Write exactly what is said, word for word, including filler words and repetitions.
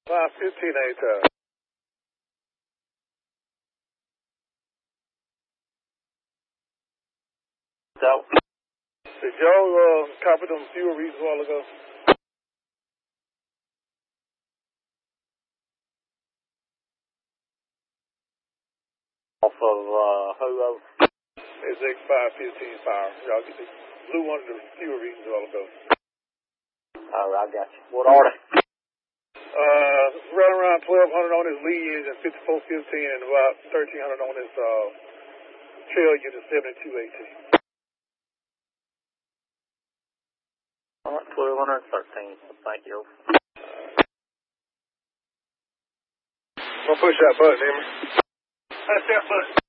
five fifteen anytime. So, did y'all uh, copy them fuel reads a while ago? off of, uh, who over? It's X five fifteen power. Y'all get the blue one of the fuel readings a while ago. Oh, I got you. What are they? Uh, right around twelve hundred on his lead engine, fifty-four fifteen, and about thirteen hundred on his uh, trail unit, seventy-two eighteen. All right, twelve thirteen. Thank you. Don't push that button, Emma. Push that button.